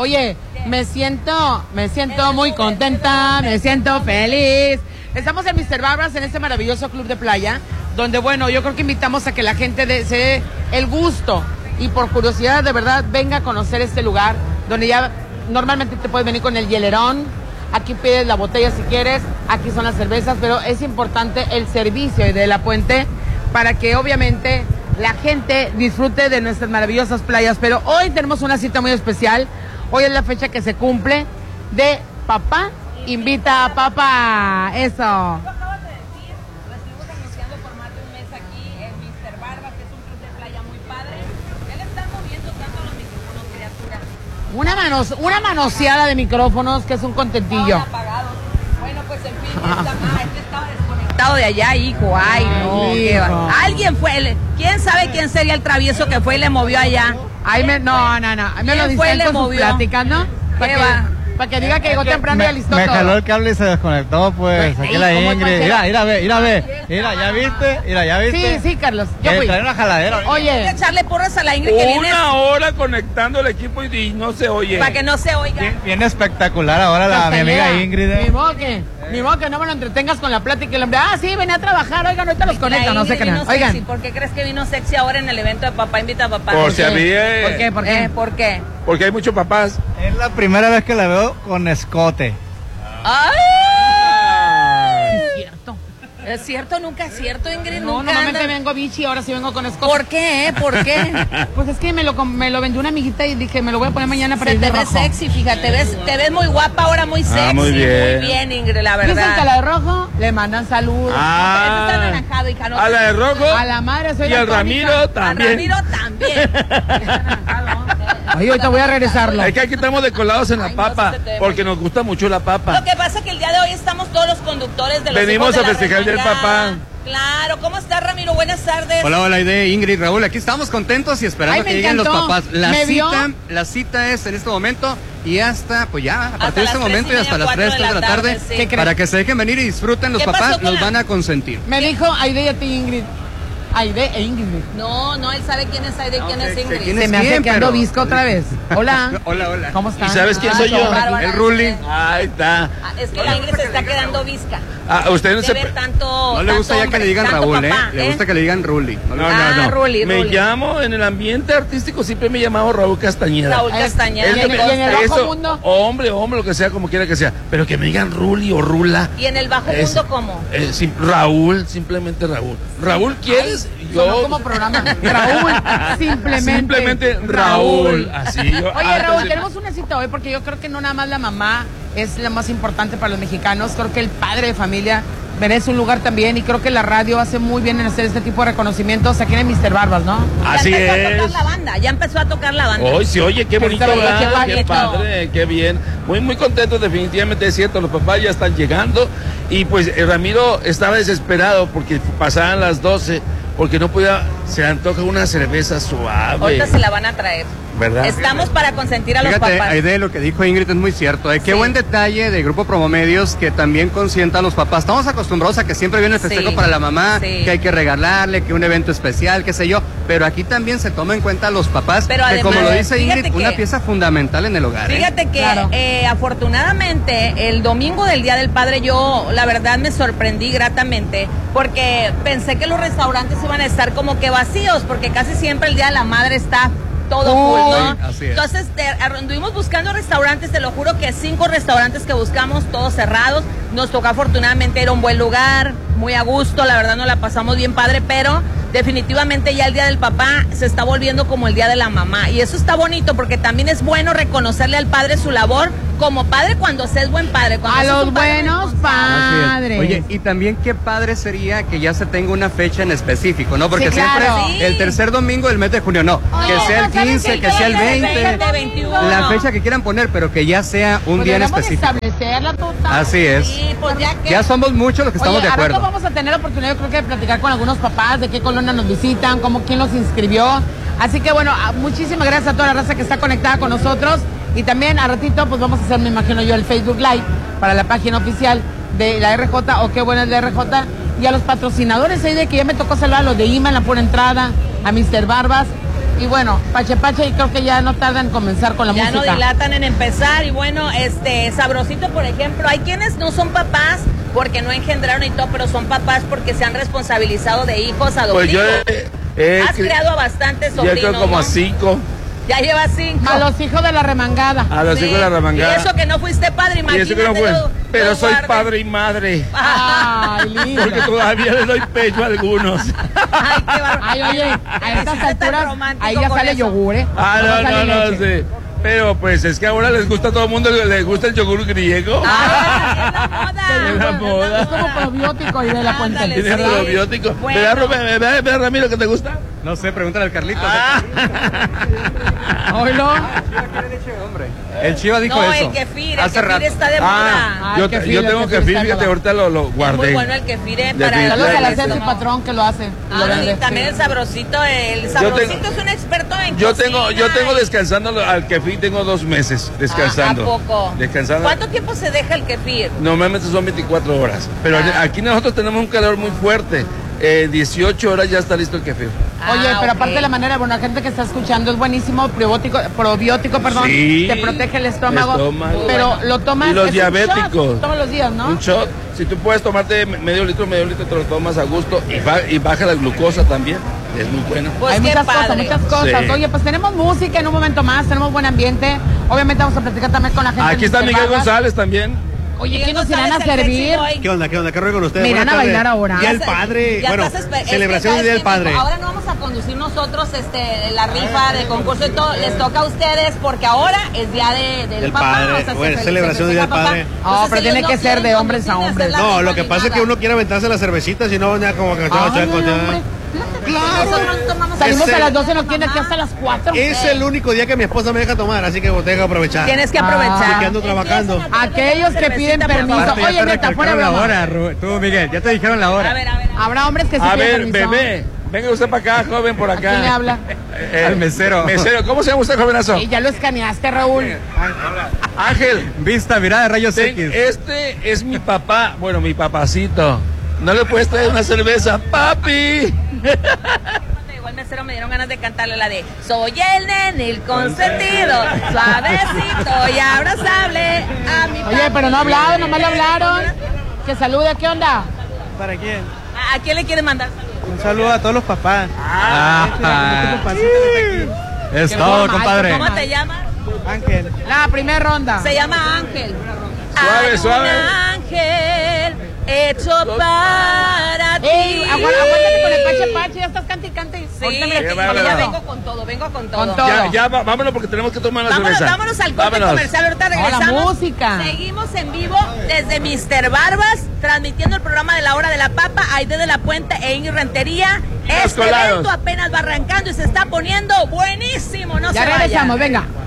Oye, me siento muy contenta, me siento feliz. Estamos en Mr. Barbas, en este maravilloso club de playa, donde, bueno, yo creo que invitamos a que la gente se dé el gusto y por curiosidad, de verdad, venga a conocer este lugar, donde ya normalmente te puedes venir con el hielerón. Aquí pides la botella si quieres, aquí son las cervezas, pero es importante el servicio de La Puente para que obviamente la gente disfrute de nuestras maravillosas playas. Pero hoy tenemos una cita muy especial. Hoy es la fecha que se cumple de Papá Invita a Papá. Eso. Acabas de decir, lo estuvimos anunciando por más de un mes aquí en Mr. Barbas, que es un club de playa muy padre. Ya le están moviendo tanto los micrófonos, criatura. Una manoseada de micrófonos que es un contentillo. Apagados. Bueno, pues en fin, este estaba desconectado de allá, hijo. Ay, no, qué va. Alguien fue, quién sabe quién sería el travieso que fue y le movió allá. No. A mí me lo dicen con sus pláticas, ¿no? ¿Qué va? Para que diga que llegó temprano y alistó me todo. Me jaló el cable y se desconectó, pues. Aquí la Ingrid. Mira, ¿ya viste? Sí, Carlos. Yo fui. Trae una jaladera. Oye. Hay que echarle porras a la Ingrid que viene. Una hora conectando el equipo y no se oye. Para que no se oiga. Bien espectacular ahora mi amiga Ingrid. Ni modo que no me lo entretengas con la plática y el hombre, sí, venía a trabajar, oigan, ahorita los conecto, no sé qué nada. Oigan. ¿Por qué crees que vino sexy ahora en el evento de Papá Invita a Papá? ¿Por qué? Porque hay muchos papás. Es la primera vez que la veo con escote. ¡Ay! Es cierto. ¿Es cierto? Nunca es cierto, Ingrid. No, normalmente vengo bichi, ahora sí vengo con escote. ¿Por qué? Pues es que me lo vendió una amiguita y dije, me lo voy a poner mañana para ir de rojo. Te ves sexy, fíjate, te ves muy guapa ahora, muy sexy. Muy bien, Ingrid, la verdad. Dicen que a la de rojo le mandan saludos. Está anaranjado, hija. A la de rojo. A la madre soy y al Ramiro también. A Ramiro también. Oye, ahorita voy a regresarlo. Es que aquí estamos decolados en la papa, porque nos gusta mucho la papa. Lo que pasa es que el día de hoy estamos todos los conductores de los Venimos a festejar el día del papá. Claro, ¿cómo estás, Ramiro? Buenas tardes. Hola, Ingrid, Raúl, aquí estamos contentos y esperando que lleguen los papás. La cita es en este momento y hasta, pues ya, a partir de este momento y hasta las 3 de la tarde, sí. Para que se dejen venir y disfruten los papás, los van a consentir. Me dijo Aide y a ti, Ingrid. Aide e Ingrid. No, él sabe quién es Aide y quién es Ingrid. Se me hace que ando visco otra vez. Hola. Hola. ¿Cómo estás? ¿Y sabes quién soy yo? El Ruli. Ahí está. Es que la Ingrid se está quedando visca. Usted no se... No le gusta ya que le digan Raúl, Le gusta que le digan Ruli. No. Ruli. Me llamo, en el ambiente artístico siempre me he llamado Raúl Castañeda. Raúl Castañeda. ¿Y en el bajo mundo? Hombre, lo que sea, como quiera que sea. Pero que me digan Ruli o Rula. ¿Y en el bajo mundo cómo? Raúl, simplemente Raúl. ¿Raúl quieres? Yo como programa. Raúl, simplemente Raúl. Así yo. Oye, Raúl, tenemos una cita hoy porque yo creo que no nada más la mamá es la más importante para los mexicanos. Creo que el padre de familia merece un lugar también y creo que la radio hace muy bien en hacer este tipo de reconocimientos aquí en Mr. Barbas, ¿no? Así es. Ya empezó a tocar la banda. Hoy sí, oye, qué bonito, qué padre, qué bien. Muy contento, definitivamente es cierto, los papás ya están llegando y pues Ramiro estaba desesperado porque pasaban las 12, porque no podía, se le antoja una cerveza suave. Ahorita se la van a traer. ¿Verdad? Estamos para consentir a los Fíjate, papás. Aide, lo que dijo Ingrid es muy cierto. Qué buen detalle de Grupo Promomedios que también consienta a los papás. Estamos acostumbrados a que siempre viene el festejo para la mamá, que hay que regalarle, que un evento especial, qué sé yo. Pero aquí también se toma en cuenta a los papás, pero además, como lo dice Ingrid, una pieza fundamental en el hogar. Fíjate que afortunadamente el domingo del Día del Padre yo la verdad me sorprendí gratamente porque pensé que los restaurantes iban a estar como que vacíos porque casi siempre el Día de la Madre está todo full, ¿no? Así es. Entonces anduvimos buscando restaurantes, te lo juro que 5 restaurantes que buscamos, todos cerrados. Nos tocó afortunadamente ir a un buen lugar, muy a gusto, la verdad nos la pasamos bien padre, pero definitivamente ya el Día del Papá se está volviendo como el Día de la Mamá. Y eso está bonito porque también es bueno reconocerle al padre su labor como padre cuando se es buen padre. A los buenos padres. Oye, y también qué padre sería que ya se tenga una fecha en específico, ¿no? Porque siempre el tercer domingo del mes de junio, que sea el 15, que sea el 20, 21. la fecha que quieran poner, pero que ya sea un día en específico. Establecerla total. Así es. Sí, pues ya somos muchos los que estamos de acuerdo. Vamos a tener la oportunidad, yo creo que de platicar con algunos papás, de qué colonia nos visitan, quién los inscribió. Así que bueno, muchísimas gracias a toda la raza que está conectada con nosotros. Y también a ratito pues vamos a hacer, me imagino yo, el Facebook Live para la página oficial de la RJ, o qué buena es la RJ. Y a los patrocinadores ahí de que ya me tocó saludar a los de IMA en la pura entrada, a Mr. Barbas. Y bueno, Pache y creo que ya no tardan en comenzar con la música. Ya no dilatan en empezar. Y bueno, Sabrosito, por ejemplo, hay quienes no son papás porque no engendraron y todo, pero son papás porque se han responsabilizado de hijos adoptivos. Pues has creado a bastantes sobrinos, yo creo como ¿no? a 5. Ya llevas 5. A los hijos de la remangada. A los hijos de la remangada. Y eso que no fuiste padre, imagínate. Y eso que no fue. Pero soy padre y madre. Ay, linda. Porque todavía le doy pecho a algunos. Ay, qué barbaridad. Ay, oye, a estas alturas, ahí ya sale yogur, ¿eh? No, sí. Pero pues es que ahora les gusta a todo el mundo, les gusta el yogur griego. Es la moda. Es como probiótico y de la Puente. Tiene probiótico. Bueno. ¿Ve, Ramiro, que te gusta? No sé, pregúntale al Carlitos. Oilo. El Chiva dijo eso. No, el kefir está de moda. Yo tengo kefir, fíjate, ahorita lo guardé. Es muy bueno el kefir para saludos a la Ceci Patrón que lo hace. Y también el Sabrosito. El Sabrosito es un experto en cocina. Yo tengo descansando al kefir, tengo 2 meses descansando. ¿A poco? Descansando. ¿Cuánto tiempo se deja el kefir? Normalmente son 24 horas. Pero aquí nosotros tenemos un calor muy fuerte. 18 horas ya está listo el kefir. Oye, pero aparte de la manera, bueno, la gente que está escuchando es buenísimo, probiótico, sí, te protege el estómago, pero lo tomas. Y los diabéticos. Todos los días, ¿no? Un shot. Si tú puedes tomarte medio litro, te lo tomas a gusto y baja la glucosa también. Es muy bueno. Pues hay muchas cosas. Sí. Oye, pues tenemos música en un momento más, tenemos buen ambiente. Obviamente vamos a platicar también con la gente. Aquí está Miguel González también. Oye, ¿qué nos irán a servir? ¿Qué onda? ¿Qué rollo con ustedes? Me irán a bailar ahora. Día del Padre. Bueno, celebración del Día del Padre. Ahora no vamos a conducir nosotros la rifa de concurso y todo. Les toca a ustedes porque ahora es Día del Papá. Padre. O sea, bueno, celebración del Día del Padre. No, pero tiene que ser de hombres a hombres. No, lo que pasa es que uno quiere aventarse la cervecita, si no, ya como que... Claro. Salimos a las 12, no tiene que hasta las 4. Es el único día que mi esposa me deja tomar, así que tengo que aprovechar. Tienes que aprovechar. Porque ando trabajando. Aquellos que piden permiso. Oye, neta, fuera la hora, tú, Miguel, ya te dijeron la hora. A ver. Habrá hombres que sí A piden ver, permiso. bebé, venga usted para acá, joven, por acá. ¿Quién le habla? Al mesero. ¿Cómo se llama usted, jovenazo? Y ya lo escaneaste, Raúl. Ángel. Vista, mirada de rayos X. Este es mi papá, bueno, mi papacito. ¿No le puedes traer una cerveza, papi? Igual mesero me dieron ganas de cantarle la de soy el nene, el consentido, suavecito y abrazable a mi Oye, pero no ha hablado, nomás le hablaron. Que salude, ¿qué onda? ¿Para quién? ¿A quién le quiere mandar saludos? Un saludo a todos los papás. Es todo, compadre. ¿Cómo te llamas? Ángel. La primera ronda. Se llama Ángel. Suave. Un ángel hecho para ti. Aguántate con el pache, ya estás cante. Sí, Ahorita ya vengo con todo. Con todo. Ya, vámonos porque tenemos que tomar la cerveza. Vámonos al corte comercial, ahorita regresamos. La música. Seguimos en vivo desde Mr. Barbas, transmitiendo el programa de la Hora de la Papa, Aide de la Puente e Ingrid Rentería. Este evento apenas va arrancando y se está poniendo buenísimo, no se vayan. Ya regresamos, venga.